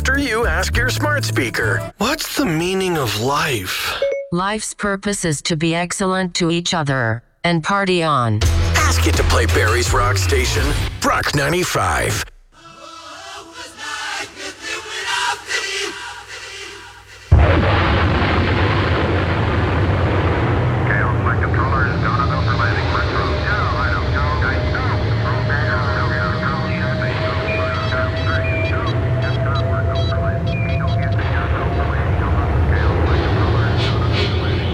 after you ask your smart speaker, what's the meaning of life? Life's purpose is to be excellent to each other and party on. Ask it to play Barry's Rock Station, Rock 95.